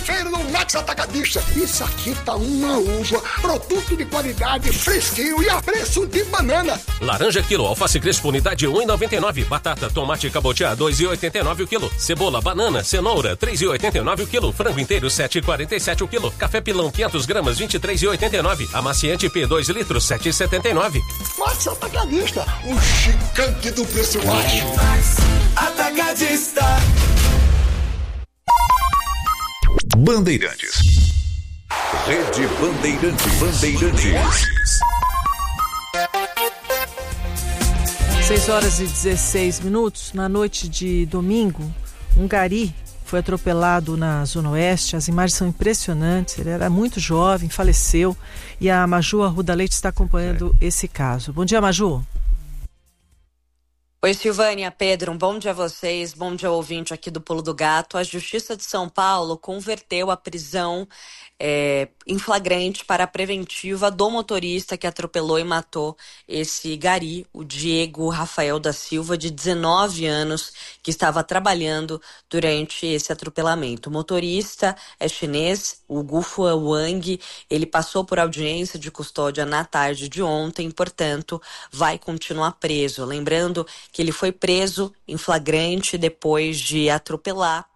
feira no Max Atacadista. Isso aqui tá uma uva, produto de qualidade, fresquinho e a preço de banana. Laranja quilo, alface crespo, unidade 1,99. Batata, tomate cabotiá, 2,89 o quilo. Cebola, banana, cenoura, 3,89 o quilo. Frango inteiro, 7,47 o quilo. Café pilão, 500 gramas, 23,89. Amaciante P, 2 litros, 7,79. Max Atacadista, o gigante do preço baixo. Atacadista. Bandeirantes. Rede Bandeirantes. 6h16. Na noite de domingo, um gari foi atropelado na Zona Oeste. As imagens são impressionantes. Ele era muito jovem, faleceu. E a Maju Arruda Leite está acompanhando esse caso. Bom dia, Maju. Oi, Silvânia, Pedro, um bom dia a vocês, bom dia ao ouvinte aqui do Pulo do Gato. A Justiça de São Paulo converteu a prisão em flagrante para a preventiva do motorista que atropelou e matou esse gari, o Diego Rafael da Silva, de 19 anos, que estava trabalhando durante esse atropelamento. O motorista é chinês, o Gufua Wang. Ele passou por audiência de custódia na tarde de ontem, portanto, vai continuar preso. Lembrando que ele foi preso em flagrante depois de atropelar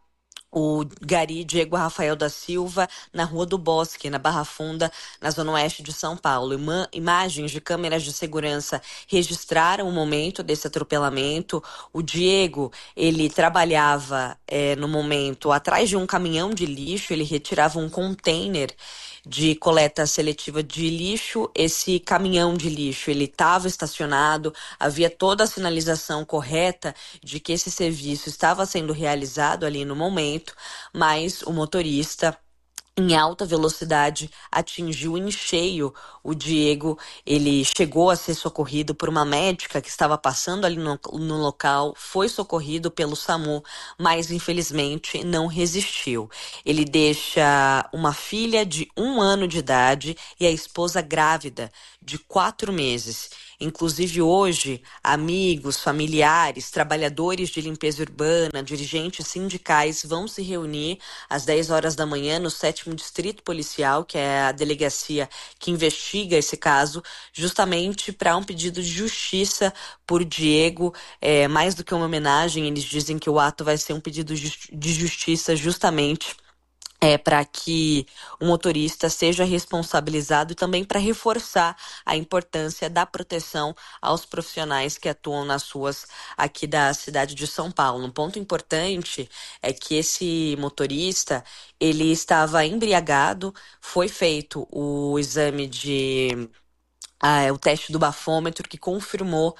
o gari Diego Rafael da Silva na Rua do Bosque, na Barra Funda, na Zona Oeste de São Paulo. Imagens de câmeras de segurança registraram o momento desse atropelamento. O Diego, ele trabalhava no momento atrás de um caminhão de lixo, ele retirava um container de coleta seletiva de lixo. Esse caminhão de lixo, ele estava estacionado, havia toda a sinalização correta de que esse serviço estava sendo realizado ali no momento, mas o motorista, em alta velocidade, atingiu em cheio o Diego. Ele chegou a ser socorrido por uma médica que estava passando ali no local, foi socorrido pelo SAMU, mas infelizmente não resistiu. Ele deixa uma filha de 1 ano de idade e a esposa grávida de 4 meses. Inclusive hoje, amigos, familiares, trabalhadores de limpeza urbana, dirigentes sindicais vão se reunir às 10 horas da manhã no 7º Distrito Policial, que é a delegacia que investiga esse caso, justamente para um pedido de justiça por Diego. Mais do que uma homenagem, eles dizem que o ato vai ser um pedido de justiça justamente para que o motorista seja responsabilizado e também para reforçar a importância da proteção aos profissionais que atuam nas ruas aqui da cidade de São Paulo. Um ponto importante é que esse motorista, ele estava embriagado, foi feito o exame o teste do bafômetro, que confirmou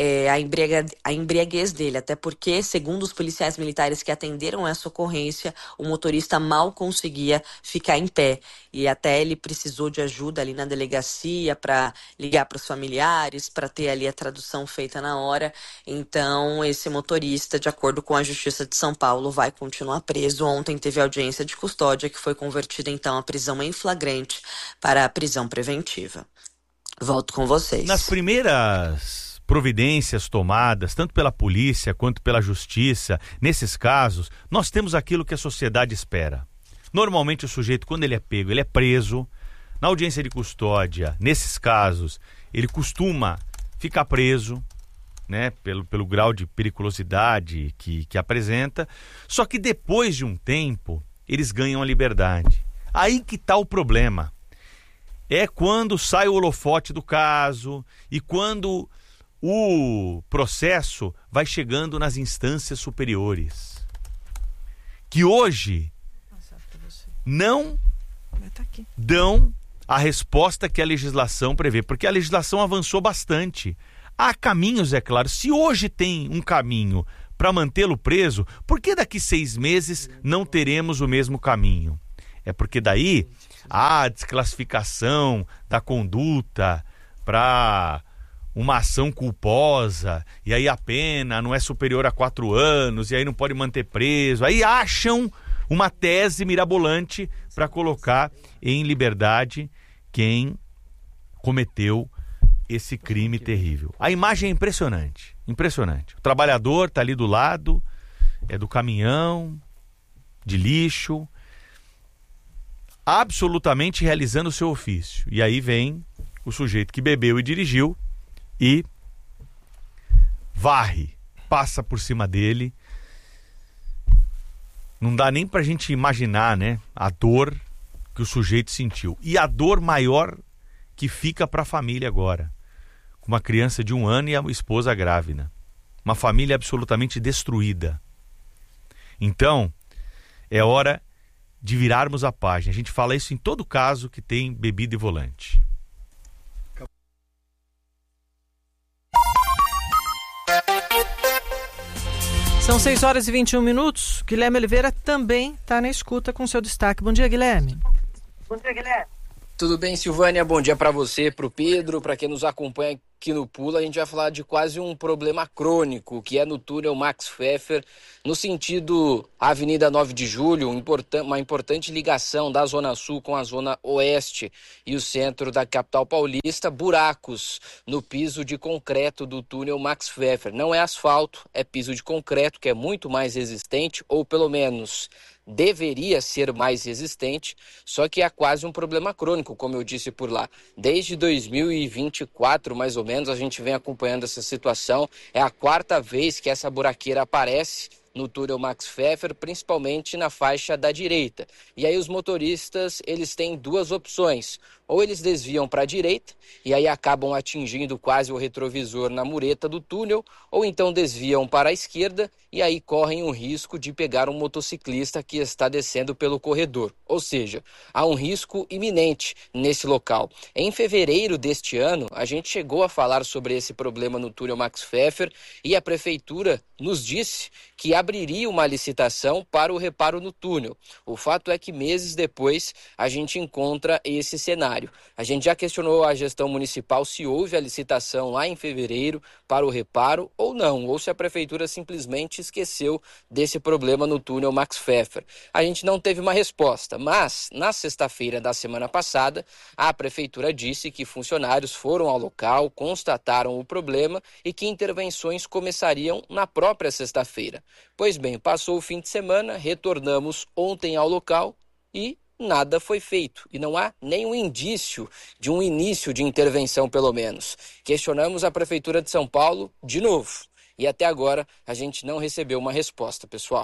a embriaguez dele, até porque, segundo os policiais militares que atenderam essa ocorrência, o motorista mal conseguia ficar em pé, e até ele precisou de ajuda ali na delegacia para ligar para os familiares, para ter ali a tradução feita na hora. Então, esse motorista, de acordo com a Justiça de São Paulo, vai continuar preso. Ontem teve audiência de custódia, que foi convertida então a prisão em flagrante para a prisão preventiva. Volto com vocês. Nas primeiras providências tomadas, tanto pela polícia quanto pela justiça, nesses casos, nós temos aquilo que a sociedade espera. Normalmente o sujeito, quando ele é pego, ele é preso. Na audiência de custódia, nesses casos, ele costuma ficar preso, né, pelo grau de periculosidade que apresenta. Só que depois de um tempo, eles ganham a liberdade. Aí que está o problema. É quando sai o holofote do caso e quando o processo vai chegando nas instâncias superiores, que hoje não dão a resposta que a legislação prevê, porque a legislação avançou bastante. Há caminhos, é claro. Se hoje tem um caminho para mantê-lo preso, por que daqui 6 meses não teremos o mesmo caminho? É porque daí a desclassificação da conduta para uma ação culposa, e aí a pena não é superior a 4 anos, e aí não pode manter preso. Aí acham uma tese mirabolante para colocar em liberdade quem cometeu esse crime terrível. A imagem é impressionante, impressionante. O trabalhador está ali do lado do caminhão de lixo, absolutamente realizando o seu ofício. E aí vem o sujeito que bebeu e dirigiu e varre, passa por cima dele. Não dá nem pra gente imaginar, né, a dor que o sujeito sentiu. E a dor maior que fica pra família agora. Com uma criança de 1 ano e a esposa grávida. Uma família absolutamente destruída. Então, é hora de virarmos a página. A gente fala isso em todo caso que tem bebida e volante. São 6h21. Guilherme Oliveira também está na escuta com seu destaque. Bom dia, Guilherme. Bom dia, Guilherme. Tudo bem, Silvânia? Bom dia para você, para o Pedro, para quem nos acompanha aqui no Pula. A gente vai falar de quase um problema crônico, que é no túnel Max Pfeffer, no sentido Avenida 9 de Julho, uma importante ligação da Zona Sul com a Zona Oeste e o centro da capital paulista, buracos no piso de concreto do túnel Max Pfeffer. Não é asfalto, é piso de concreto, que é muito mais resistente, ou pelo menos deveria ser mais resistente, só que é quase um problema crônico, como eu disse por lá. Desde 2024, mais ou menos, a gente vem acompanhando essa situação. É a 4ª vez que essa buraqueira aparece no túnel Max Pfeffer, principalmente na faixa da direita. E aí os motoristas, eles têm 2 opções. Ou eles desviam para a direita e aí acabam atingindo quase o retrovisor na mureta do túnel, ou então desviam para a esquerda e aí correm o risco de pegar um motociclista que está descendo pelo corredor. Ou seja, há um risco iminente nesse local. Em fevereiro deste ano, a gente chegou a falar sobre esse problema no túnel Max Pfeffer e a prefeitura nos disse que abriria uma licitação para o reparo no túnel. O fato é que meses depois a gente encontra esse cenário. A gente já questionou a gestão municipal se houve a licitação lá em fevereiro para o reparo ou não, ou se a prefeitura simplesmente esqueceu desse problema no túnel Max Pfeffer. A gente não teve uma resposta, mas na sexta-feira da semana passada, a prefeitura disse que funcionários foram ao local, constataram o problema e que intervenções começariam na própria sexta-feira. Pois bem, passou o fim de semana, retornamos ontem ao local e nada foi feito. E não há nenhum indício de um início de intervenção, pelo menos. Questionamos a Prefeitura de São Paulo de novo. E até agora a gente não recebeu uma resposta, pessoal.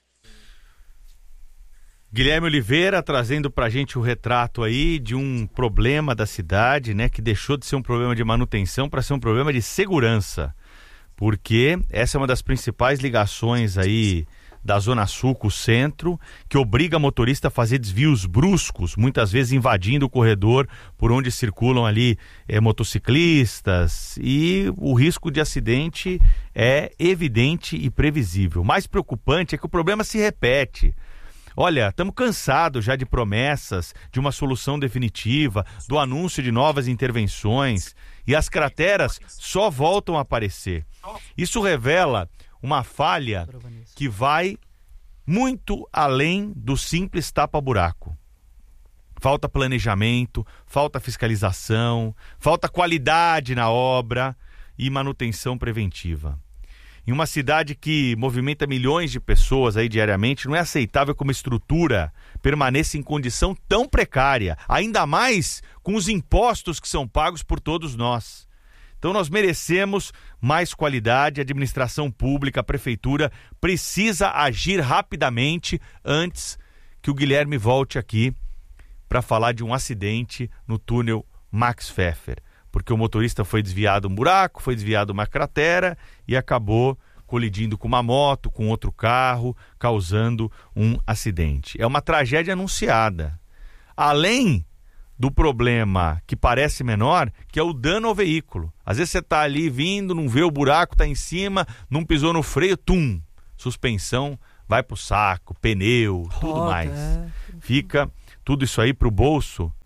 Guilherme Oliveira trazendo pra gente o retrato aí de um problema da cidade, né, que deixou de ser um problema de manutenção para ser um problema de segurança. Porque essa é uma das principais ligações aí da Zona Sul com o centro, que obriga a motorista a fazer desvios bruscos, muitas vezes invadindo o corredor por onde circulam ali motociclistas, e o risco de acidente é evidente e previsível. O mais preocupante é que o problema se repete. Olha, estamos cansados já de promessas, de uma solução definitiva, do anúncio de novas intervenções, e as crateras só voltam a aparecer. Isso revela uma falha que vai muito além do simples tapa-buraco. Falta planejamento, falta fiscalização, falta qualidade na obra e manutenção preventiva. Em uma cidade que movimenta milhões de pessoas aí diariamente, não é aceitável que uma estrutura permaneça em condição tão precária, ainda mais com os impostos que são pagos por todos nós. Então nós merecemos mais qualidade, a administração pública, a prefeitura precisa agir rapidamente antes que o Guilherme volte aqui para falar de um acidente no túnel Max Pfeffer. Porque o motorista foi desviado um buraco, foi desviado uma cratera e acabou colidindo com uma moto, com outro carro, causando um acidente. É uma tragédia anunciada. Além do problema que parece menor, que é o dano ao veículo. Às vezes você está ali vindo, não vê o buraco, está em cima, não pisou no freio, suspensão vai pro saco, pneu, tudo mais. Fica tudo isso aí pro bolso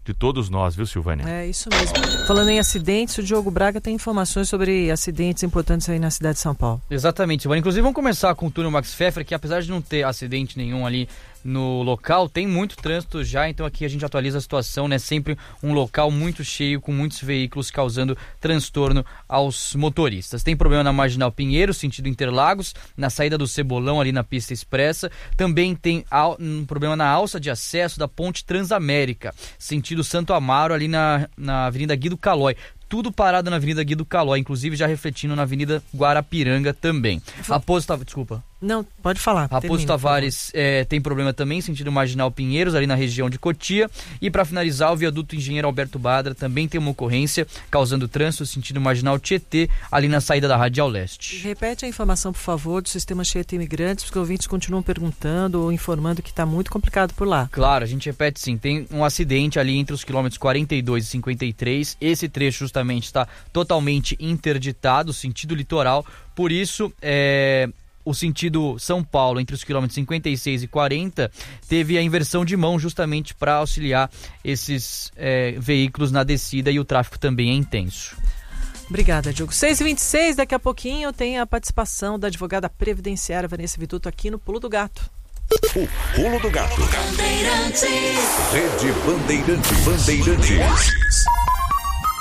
de todos nós, viu, Silvânia? É isso mesmo. Falando em acidentes, o Diogo Braga tem informações sobre acidentes importantes aí na cidade de São Paulo. Exatamente, Silvânia. Inclusive, vamos começar com o túnel Max Pfeffer, que apesar de não ter acidente nenhum ali no local, tem muito trânsito já, então aqui a gente atualiza a situação, né? Sempre um local muito cheio, com muitos veículos, causando transtorno aos motoristas. Tem problema na Marginal Pinheiro, sentido Interlagos, na saída do Cebolão, ali na pista expressa. Também tem um problema na alça de acesso da Ponte Transamérica, sentido Santo Amaro, ali na Avenida Guido Calói. Tudo parado na Avenida Guido Calói, inclusive já refletindo na Avenida Guarapiranga também. Desculpa. Não, pode falar. Raposo Tavares tem problema também, sentido Marginal Pinheiros, ali na região de Cotia. E para finalizar, o viaduto Engenheiro Alberto Badra também tem uma ocorrência causando trânsito, sentido Marginal Tietê, ali na saída da Radial Leste. Repete a informação, por favor, do sistema Chieta Imigrantes, porque os ouvintes continuam perguntando ou informando que está muito complicado por lá. Claro, a gente repete sim. Tem um acidente ali entre os quilômetros 42 e 53. Esse trecho justamente está totalmente interditado, sentido litoral. Por isso, o sentido São Paulo, entre os quilômetros 56 e 40, teve a inversão de mão justamente para auxiliar esses veículos na descida, e o tráfego também é intenso. Obrigada, Diogo. 6h26, daqui a pouquinho tem a participação da advogada previdenciária Vanessa Vituto aqui no Pulo do Gato. O Pulo do Gato. Rede Bandeirantes.